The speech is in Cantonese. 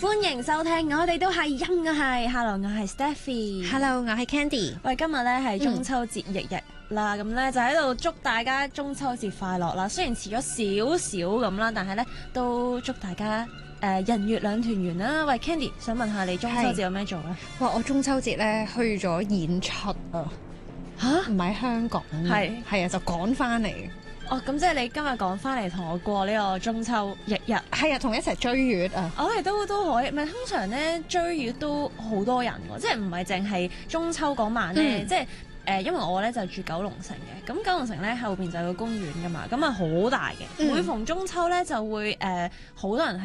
歡迎收聽，我哋都係音嘅係，Hello，我係 Stephy，Hello， 我係 Candy。 喂，今日咧係中秋節翌日啦，咁咧就喺度祝大家中秋節快樂啦。雖然遲咗少少咁啦，但係咧都祝大家人月兩團圓啦。喂 ，Candy， 想問下你中秋節有咩做咧？ 哇！我中秋節咧去咗演出啊！ 吓？ 唔喺香港，係啊，就趕翻嚟。 哦，咁即係你今日趕翻嚟同我過呢個中秋翌日？ 係啊，同一齊追月啊！ 我哋都可以，唔係通常咧追月都好多人喎，即係唔係淨係中秋嗰晚咧，即係因為我咧就住九龍城嘅，咁九龍城咧後邊就有個公園噶嘛，咁啊好大嘅，每逢中秋咧就會好多人